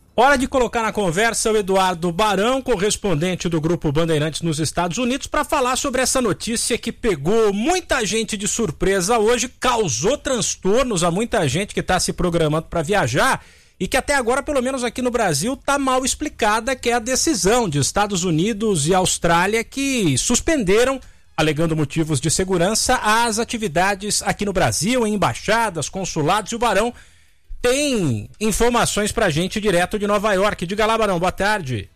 Hora de colocar na conversa o Eduardo Barão, correspondente do Grupo Bandeirantes nos Estados Unidos, para falar sobre essa notícia que pegou muita gente de surpresa hoje, causou transtornos a muita gente que está se programando para viajar e que até agora, pelo menos aqui no Brasil, está mal explicada, que é a decisão de Estados Unidos e Austrália que suspenderam, alegando motivos de segurança, as atividades aqui no Brasil, em embaixadas, consulados, e o Barão tem informações pra gente direto de Nova York. Diga lá, Barão, boa tarde.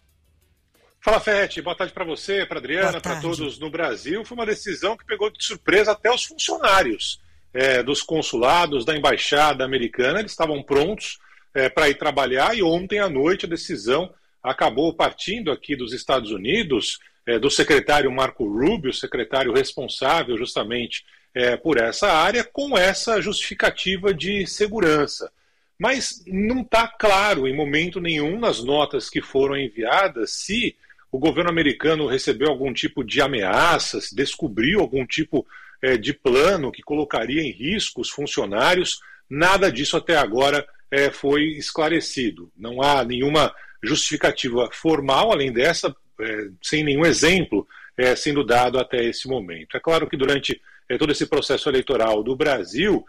Fala, Ferretti, boa tarde para você, para Adriana, para todos no Brasil. Foi uma decisão que pegou de surpresa até os funcionários dos consulados, da embaixada americana. Eles estavam prontos para ir trabalhar e ontem à noite a decisão acabou partindo aqui dos Estados Unidos, do secretário Marco Rubio, secretário responsável justamente por essa área, com essa justificativa de segurança. Mas não está claro em momento nenhum nas notas que foram enviadas se o governo americano recebeu algum tipo de ameaça, se descobriu algum tipo de plano que colocaria em risco os funcionários. Nada disso até agora foi esclarecido. Não há nenhuma justificativa formal, além dessa, sem nenhum exemplo sendo dado até esse momento. É claro que durante todo esse processo eleitoral do Brasil,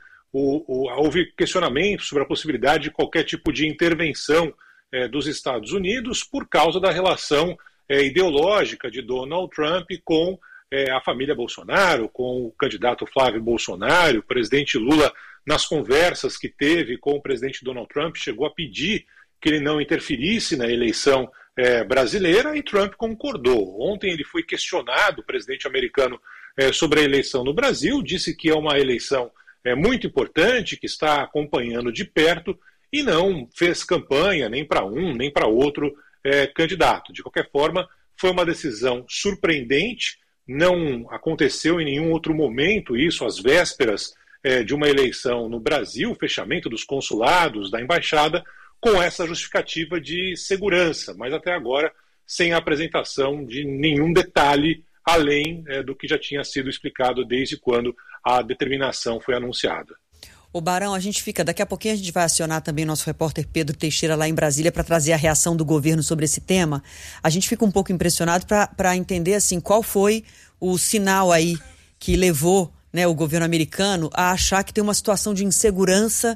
houve questionamentos sobre a possibilidade de qualquer tipo de intervenção dos Estados Unidos por causa da relação ideológica de Donald Trump com a família Bolsonaro, com o candidato Flávio Bolsonaro. O presidente Lula, nas conversas que teve com o presidente Donald Trump, chegou a pedir que ele não interferisse na eleição brasileira, e Trump concordou. Ontem ele foi questionado, o presidente americano, sobre a eleição no Brasil, disse que é uma eleição muito importante, que está acompanhando de perto, e não fez campanha nem para um nem para outro candidato. De qualquer forma, foi uma decisão surpreendente, não aconteceu em nenhum outro momento isso, às vésperas de uma eleição no Brasil, fechamento dos consulados, da embaixada, com essa justificativa de segurança, mas até agora sem a apresentação de nenhum detalhe além do que já tinha sido explicado desde quando a determinação foi anunciada. Ô Barão, daqui a pouquinho a gente vai acionar também nosso repórter Pedro Teixeira lá em Brasília para trazer a reação do governo sobre esse tema. A gente fica um pouco impressionado para entender assim, qual foi o sinal aí que levou, né, o governo americano a achar que tem uma situação de insegurança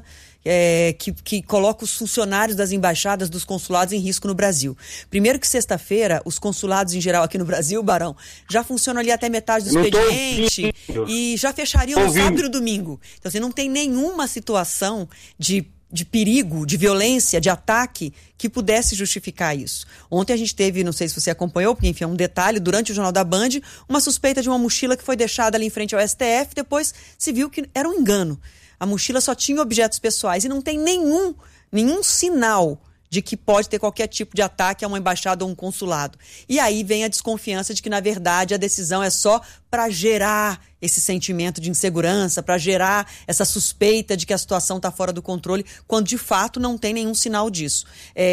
que coloca os funcionários das embaixadas, dos consulados em risco no Brasil. Primeiro que sexta-feira, os consulados em geral aqui no Brasil, Barão, já funcionam ali até metade do expediente e já fechariam no sábado e no domingo. Então, assim, não tem nenhuma situação de perigo, de violência, de ataque que pudesse justificar isso. Ontem a gente teve, não sei se você acompanhou, porque enfim é um detalhe, durante o Jornal da Band, uma suspeita de uma mochila que foi deixada ali em frente ao STF, depois se viu que era um engano. A mochila só tinha objetos pessoais e não tem nenhum sinal de que pode ter qualquer tipo de ataque a uma embaixada ou um consulado. E aí vem a desconfiança de que, na verdade, a decisão é só para gerar esse sentimento de insegurança, para gerar essa suspeita de que a situação está fora do controle, quando de fato não tem nenhum sinal disso.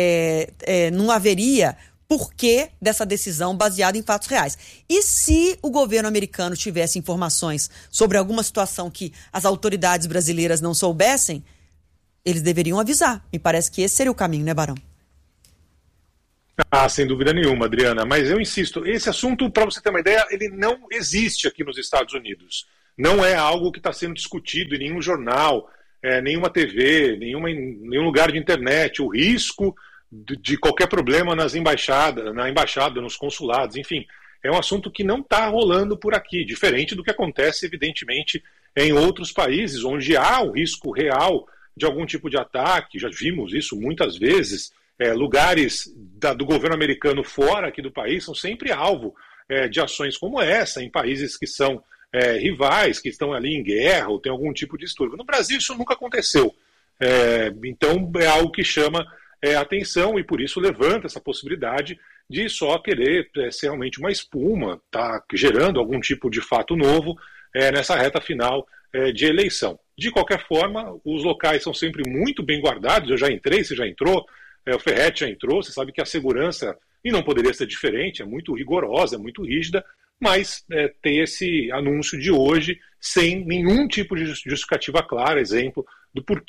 Não haveria porquê dessa decisão baseada em fatos reais. E se o governo americano tivesse informações sobre alguma situação que as autoridades brasileiras não soubessem, eles deveriam avisar. Me parece que esse seria o caminho, né, Barão? Sem dúvida nenhuma, Adriana. Mas eu insisto, esse assunto, para você ter uma ideia, ele não existe aqui nos Estados Unidos. Não é algo que está sendo discutido em nenhum jornal, nenhuma TV, nenhum lugar de internet. O risco de qualquer problema na embaixada, nos consulados, enfim, é um assunto que não está rolando por aqui, diferente do que acontece, evidentemente, em outros países, onde há um risco real de algum tipo de ataque. Já vimos isso muitas vezes. Lugares do governo americano fora aqui do país são sempre alvo de ações como essa, em países que são rivais, que estão ali em guerra ou tem algum tipo de distúrbio. No Brasil isso nunca aconteceu. Então é algo que chama atenção e por isso levanta essa possibilidade de só querer ser realmente uma espuma, tá gerando algum tipo de fato novo nessa reta final de eleição. De qualquer forma, os locais são sempre muito bem guardados. Eu já entrei, você já entrou, o Ferretti já entrou, você sabe que a segurança, e não poderia ser diferente, é muito rigorosa, é muito rígida, mas tem esse anúncio de hoje sem nenhum tipo de justificativa clara, exemplo do porquê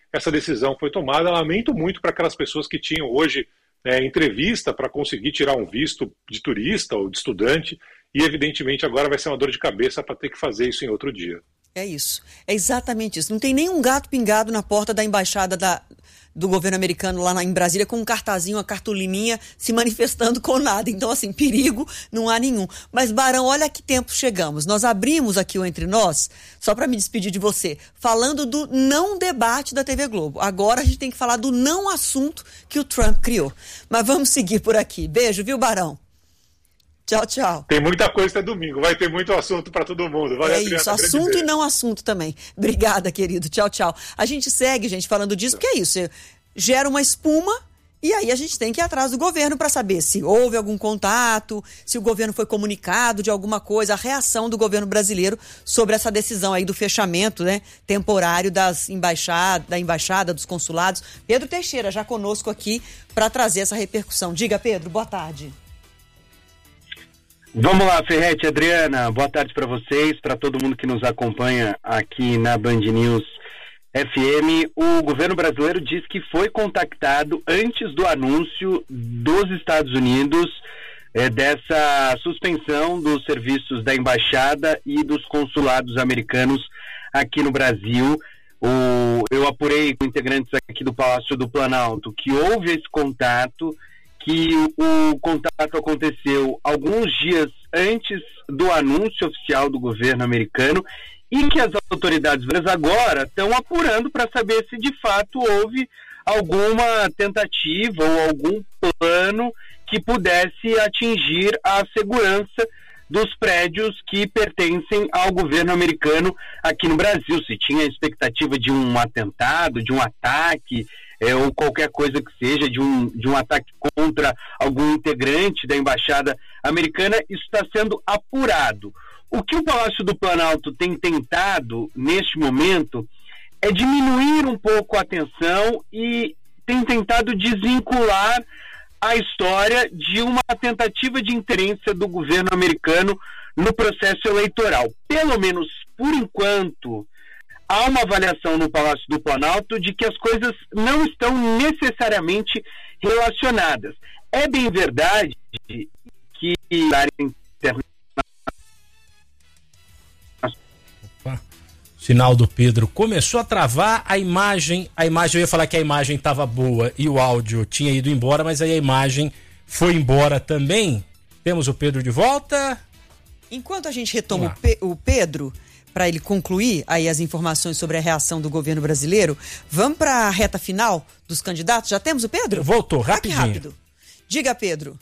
essa decisão foi tomada. Lamento muito para aquelas pessoas que tinham hoje entrevista para conseguir tirar um visto de turista ou de estudante, e evidentemente agora vai ser uma dor de cabeça para ter que fazer isso em outro dia. É isso, é exatamente isso. Não tem nenhum gato pingado na porta da embaixada do governo americano lá em Brasília com um cartazinho, uma cartolininha se manifestando com nada. Então, assim, perigo não há nenhum. Mas, Barão, olha a que tempo chegamos. Nós abrimos aqui o Entre Nós, só para me despedir de você, falando do não debate da TV Globo. Agora a gente tem que falar do não assunto que o Trump criou. Mas vamos seguir por aqui. Beijo, viu, Barão? Tchau, tchau. Tem muita coisa até domingo, vai ter muito assunto para todo mundo. Valeu, Adriana, isso, assunto e não assunto também. Obrigada, querido. Tchau, tchau. A gente segue, gente, falando disso, porque é isso. Gera uma espuma e aí a gente tem que ir atrás do governo para saber se houve algum contato, se o governo foi comunicado de alguma coisa, a reação do governo brasileiro sobre essa decisão aí do fechamento, né, temporário da embaixada, dos consulados. Pedro Teixeira já conosco aqui para trazer essa repercussão. Diga, Pedro, boa tarde. Vamos lá, Ferretti, Adriana, boa tarde para vocês, para todo mundo que nos acompanha aqui na Band News FM. O governo brasileiro diz que foi contactado antes do anúncio dos Estados Unidos dessa suspensão dos serviços da embaixada e dos consulados americanos aqui no Brasil. Eu apurei com integrantes aqui do Palácio do Planalto que houve esse contato, que o contato aconteceu alguns dias antes do anúncio oficial do governo americano e que as autoridades brasileiras agora estão apurando para saber se de fato houve alguma tentativa ou algum plano que pudesse atingir a segurança dos prédios que pertencem ao governo americano aqui no Brasil. Se tinha expectativa de um atentado, de um ataque, ou qualquer coisa que seja, de um ataque contra algum integrante da embaixada americana, isso está sendo apurado. O que o Palácio do Planalto tem tentado, neste momento, é diminuir um pouco a tensão e tem tentado desvincular a história de uma tentativa de interferência do governo americano no processo eleitoral. Pelo menos, por enquanto, há uma avaliação no Palácio do Planalto de que as coisas não estão necessariamente relacionadas. É bem verdade que a área internacional... Sinal do Pedro começou a travar, a imagem, eu ia falar que a imagem estava boa e o áudio tinha ido embora, mas aí a imagem foi embora também. Temos o Pedro de volta. Enquanto a gente retoma o Pedro, para ele concluir aí as informações sobre a reação do governo brasileiro, vamos para a reta final dos candidatos? Já temos o Pedro? Voltou, rapidinho. Rápido. Diga, Pedro.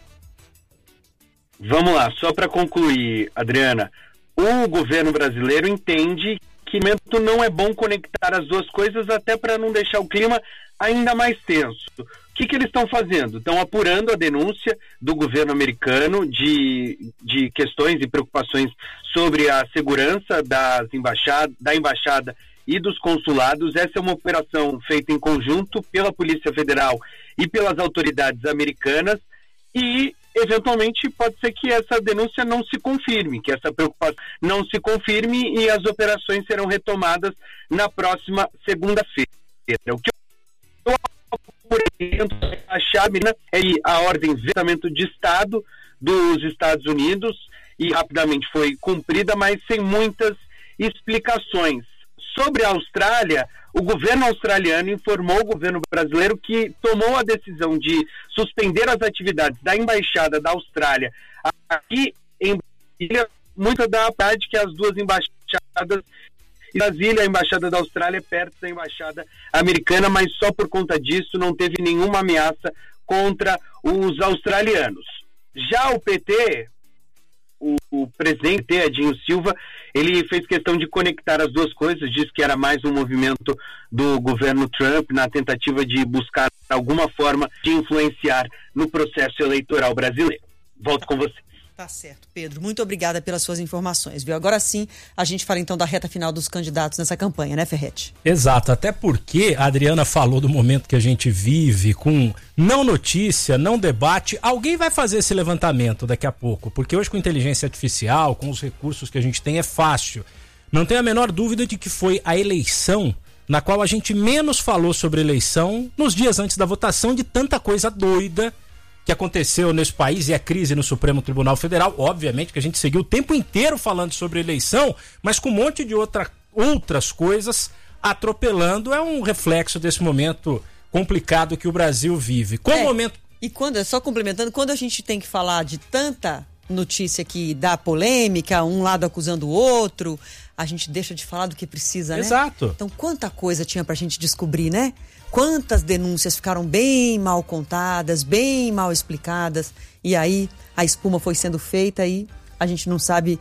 Vamos lá, só para concluir, Adriana, o governo brasileiro entende que no momento não é bom conectar as duas coisas, até para não deixar o clima ainda mais tenso. O que eles estão fazendo? Estão apurando a denúncia do governo americano de questões e preocupações sobre a segurança da embaixada e dos consulados. Essa é uma operação feita em conjunto pela Polícia Federal e pelas autoridades americanas e, eventualmente, pode ser que essa denúncia não se confirme, que essa preocupação não se confirme e as operações serão retomadas na próxima segunda-feira. O que eu apurei a chave é a ordem de vetamento de Estado dos Estados Unidos e rapidamente foi cumprida, mas sem muitas explicações. Sobre a Austrália, o governo australiano informou o governo brasileiro que tomou a decisão de suspender as atividades da embaixada da Austrália aqui em Brasília, muito da parte que as duas embaixadas em Brasília, a embaixada da Austrália é perto da embaixada americana, mas só por conta disso não teve nenhuma ameaça contra os australianos. Já o PT, o presidente Adinho Silva, ele fez questão de conectar as duas coisas, disse que era mais um movimento do governo Trump na tentativa de buscar alguma forma de influenciar no processo eleitoral brasileiro. Volto com você. Tá certo, Pedro. Muito obrigada pelas suas informações, viu? Agora sim, a gente fala então da reta final dos candidatos nessa campanha, né, Ferretti? Exato, até porque a Adriana falou do momento que a gente vive com não notícia, não debate. Alguém vai fazer esse levantamento daqui a pouco, porque hoje com inteligência artificial, com os recursos que a gente tem, é fácil. Não tenho a menor dúvida de que foi a eleição na qual a gente menos falou sobre eleição nos dias antes da votação, de tanta coisa doida que aconteceu nesse país, e a crise no Supremo Tribunal Federal. Obviamente que a gente seguiu o tempo inteiro falando sobre eleição, mas com um monte de outras coisas atropelando. É um reflexo desse momento complicado que o Brasil vive. E quando, só complementando, quando a gente tem que falar de tanta notícia que dá polêmica, um lado acusando o outro, a gente deixa de falar do que precisa, né? Exato. Então, quanta coisa tinha pra gente descobrir, né? Quantas denúncias ficaram bem mal contadas, bem mal explicadas, e aí a espuma foi sendo feita e a gente não sabe,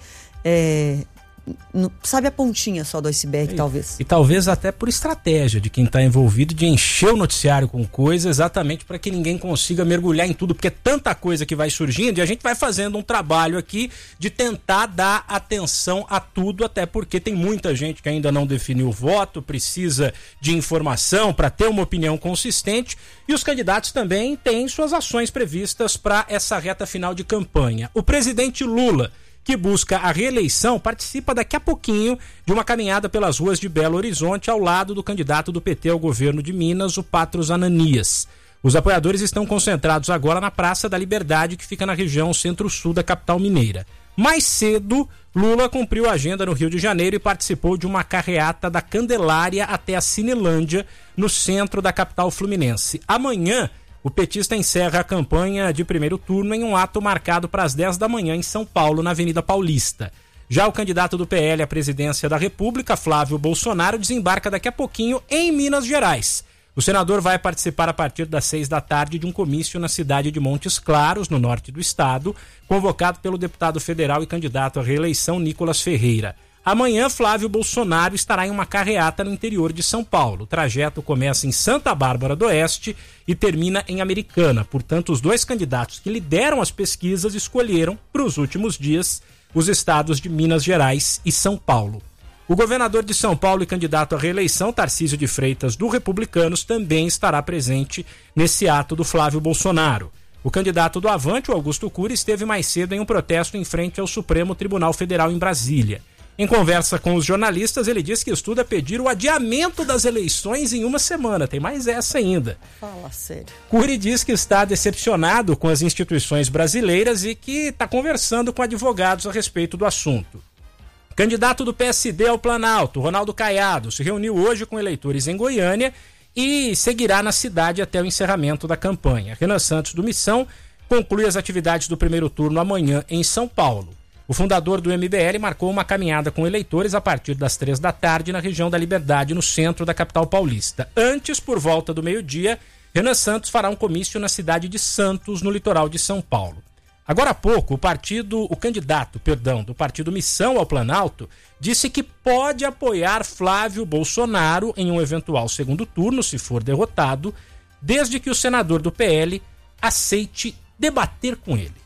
não sabe a pontinha só do iceberg, talvez. E talvez até por estratégia de quem está envolvido, de encher o noticiário com coisa, exatamente para que ninguém consiga mergulhar em tudo, porque é tanta coisa que vai surgindo, e a gente vai fazendo um trabalho aqui de tentar dar atenção a tudo, até porque tem muita gente que ainda não definiu o voto, precisa de informação para ter uma opinião consistente, e os candidatos também têm suas ações previstas para essa reta final de campanha. O presidente Lula, que busca a reeleição, participa daqui a pouquinho de uma caminhada pelas ruas de Belo Horizonte ao lado do candidato do PT ao governo de Minas, o Patros Ananias. Os apoiadores estão concentrados agora na Praça da Liberdade, que fica na região centro-sul da capital mineira. Mais cedo, Lula cumpriu a agenda no Rio de Janeiro e participou de uma carreata da Candelária até a Cinelândia, no centro da capital fluminense. Amanhã, o petista encerra a campanha de primeiro turno em um ato marcado para as 10 da manhã em São Paulo, na Avenida Paulista. Já o candidato do PL à presidência da República, Flávio Bolsonaro, desembarca daqui a pouquinho em Minas Gerais. O senador vai participar a partir das 6 da tarde de um comício na cidade de Montes Claros, no norte do estado, convocado pelo deputado federal e candidato à reeleição Nicolas Ferreira. Amanhã, Flávio Bolsonaro estará em uma carreata no interior de São Paulo. O trajeto começa em Santa Bárbara do Oeste e termina em Americana. Portanto, os dois candidatos que lideram as pesquisas escolheram, para os últimos dias, os estados de Minas Gerais e São Paulo. O governador de São Paulo e candidato à reeleição, Tarcísio de Freitas, do Republicanos, também estará presente nesse ato do Flávio Bolsonaro. O candidato do Avante, o Augusto Cury, esteve mais cedo em um protesto em frente ao Supremo Tribunal Federal em Brasília. Em conversa com os jornalistas, ele disse que estuda pedir o adiamento das eleições em uma semana. Tem mais essa ainda. Fala sério. Cury diz que está decepcionado com as instituições brasileiras e que está conversando com advogados a respeito do assunto. Candidato do PSD ao Planalto, Ronaldo Caiado, se reuniu hoje com eleitores em Goiânia e seguirá na cidade até o encerramento da campanha. Renan Santos, do Missão, conclui as atividades do primeiro turno amanhã em São Paulo. O fundador do MBL marcou uma caminhada com eleitores a partir das 3 da tarde na região da Liberdade, no centro da capital paulista. Antes, por volta do meio-dia, Renan Santos fará um comício na cidade de Santos, no litoral de São Paulo. Agora há pouco, o candidato do partido Missão ao Planalto, disse que pode apoiar Flávio Bolsonaro em um eventual segundo turno, se for derrotado, desde que o senador do PL aceite debater com ele.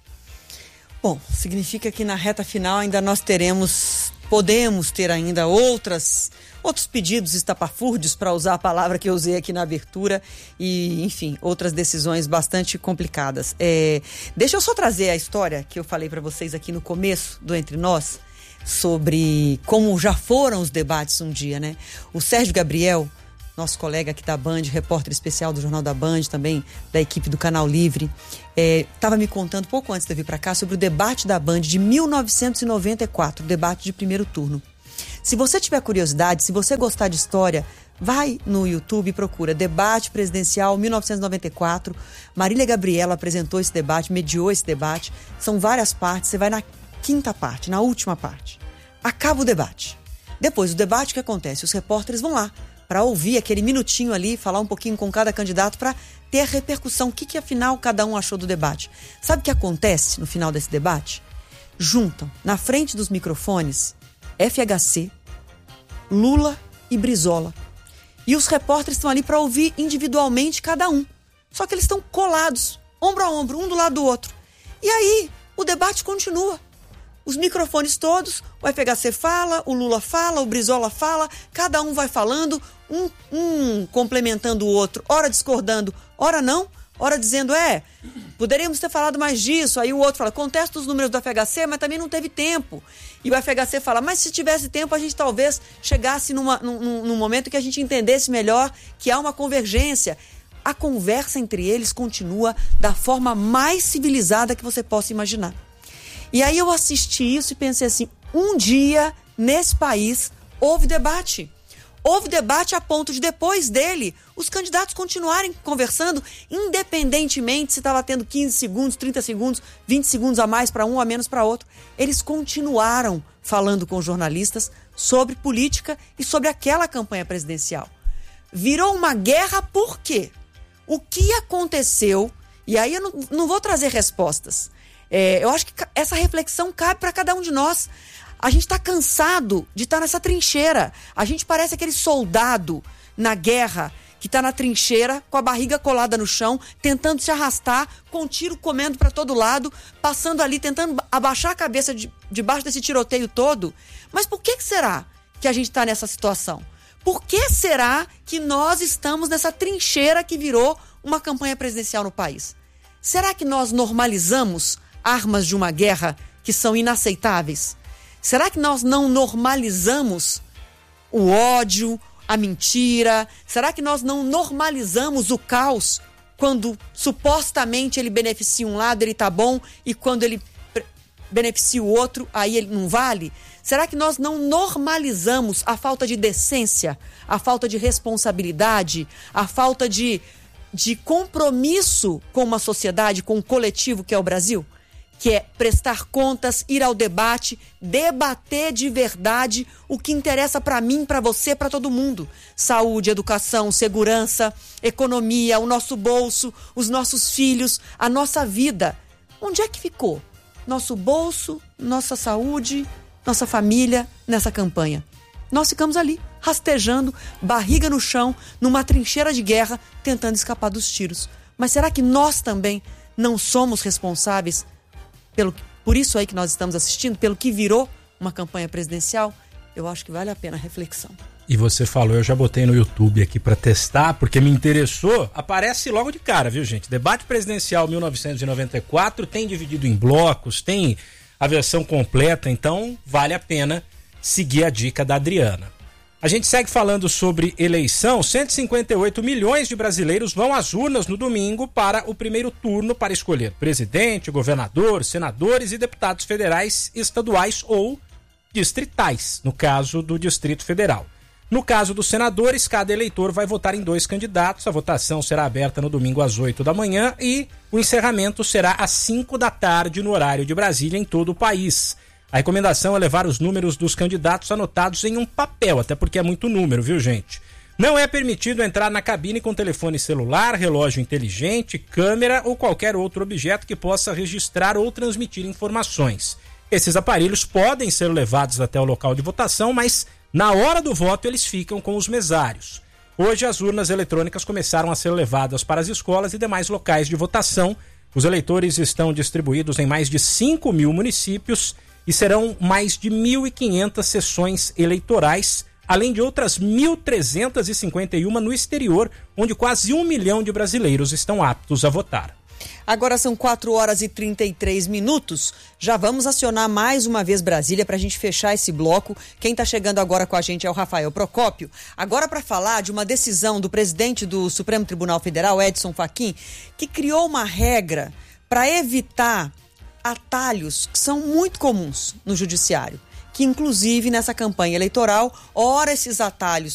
Bom, significa que na reta final ainda podemos ter ainda outros pedidos estapafúrdios, para usar a palavra que eu usei aqui na abertura, e, enfim, outras decisões bastante complicadas. Deixa eu só trazer a história que eu falei para vocês aqui no começo do Entre Nós, sobre como já foram os debates um dia, né? O Sérgio Gabriel, nosso colega aqui da Band, repórter especial do Jornal da Band, também da equipe do Canal Livre, estava me contando pouco antes de eu vir para cá sobre o debate da Band de 1994, o debate de primeiro turno. Se você tiver curiosidade, se você gostar de história, vai no YouTube e procura Debate Presidencial 1994. Marília Gabriela apresentou esse debate, mediou esse debate. São várias partes, você vai na quinta parte, na última parte. Acaba o debate. Depois do debate, o que acontece? Os repórteres vão lá para ouvir aquele minutinho ali, falar um pouquinho com cada candidato para ter a repercussão. O que afinal cada um achou do debate? Sabe o que acontece no final desse debate? Juntam na frente dos microfones FHC, Lula e Brizola. E os repórteres estão ali para ouvir individualmente cada um. Só que eles estão colados, ombro a ombro, um do lado do outro. E aí, o debate continua. Os microfones todos, o FHC fala, o Lula fala, o Brizola fala, cada um vai falando, um complementando o outro, ora discordando, ora não, ora dizendo, Poderíamos ter falado mais disso. Aí o outro fala, contesta os números do FHC, mas também não teve tempo. E o FHC fala, mas se tivesse tempo, a gente talvez chegasse num momento que a gente entendesse melhor que há uma convergência. A conversa entre eles continua da forma mais civilizada que você possa imaginar. E aí eu assisti isso e pensei assim, um dia, nesse país, houve debate. Houve debate a ponto de, depois dele, os candidatos continuarem conversando, independentemente se estava tendo 15 segundos, 30 segundos, 20 segundos a mais para um ou a menos para outro. Eles continuaram falando com os jornalistas sobre política e sobre aquela campanha presidencial. Virou uma guerra por quê? O que aconteceu? E aí eu não vou trazer respostas. Eu acho que essa reflexão cabe para cada um de nós. A gente está cansado de estar nessa trincheira. A gente parece aquele soldado na guerra que está na trincheira, com a barriga colada no chão, tentando se arrastar, com um tiro comendo para todo lado, passando ali, tentando abaixar a cabeça debaixo desse tiroteio todo. Mas por que será que a gente está nessa situação? Por que será que nós estamos nessa trincheira que virou uma campanha presidencial no país? Será que nós normalizamos armas de uma guerra que são inaceitáveis? Será que nós não normalizamos o ódio, a mentira? Será que nós não normalizamos o caos quando supostamente ele beneficia um lado, ele tá bom, e quando ele beneficia o outro, aí ele não vale? Será que nós não normalizamos a falta de decência, a falta de responsabilidade, a falta de compromisso com uma sociedade, com um coletivo que é o Brasil? Que é prestar contas, ir ao debate, debater de verdade o que interessa para mim, para você, para todo mundo. Saúde, educação, segurança, economia, o nosso bolso, os nossos filhos, a nossa vida. Onde é que ficou nosso bolso, nossa saúde, nossa família nessa campanha? Nós ficamos ali, rastejando, barriga no chão, numa trincheira de guerra, tentando escapar dos tiros. Mas será que nós também não somos responsáveis por isso aí que nós estamos assistindo, pelo que virou uma campanha presidencial? Eu acho que vale a pena a reflexão. E você falou, eu já botei no YouTube aqui para testar, porque me interessou. Aparece logo de cara, viu, gente? Debate presidencial 1994, tem dividido em blocos, tem a versão completa, então vale a pena seguir a dica da Adriana. A gente segue falando sobre eleição. 158 milhões de brasileiros vão às urnas no domingo para o primeiro turno para escolher presidente, governador, senadores e deputados federais, estaduais ou distritais, no caso do Distrito Federal. No caso dos senadores, cada eleitor vai votar em 2 candidatos. A votação será aberta no domingo às 8 da manhã e o encerramento será às 5 da tarde no horário de Brasília em todo o país. A recomendação é levar os números dos candidatos anotados em um papel, até porque é muito número, viu, gente? Não é permitido entrar na cabine com telefone celular, relógio inteligente, câmera ou qualquer outro objeto que possa registrar ou transmitir informações. Esses aparelhos podem ser levados até o local de votação, mas na hora do voto eles ficam com os mesários. Hoje as urnas eletrônicas começaram a ser levadas para as escolas e demais locais de votação. Os eleitores estão distribuídos em mais de 5 mil municípios e serão mais de 1.500 sessões eleitorais, além de outras 1.351 no exterior, onde quase 1 milhão de brasileiros estão aptos a votar. Agora são 4h33. Já vamos acionar mais uma vez Brasília para a gente fechar esse bloco. Quem está chegando agora com a gente é o Rafael Procópio. Agora para falar de uma decisão do presidente do Supremo Tribunal Federal, Edson Fachin, que criou uma regra para evitar atalhos que são muito comuns no judiciário, que inclusive nessa campanha eleitoral, ora esses atalhos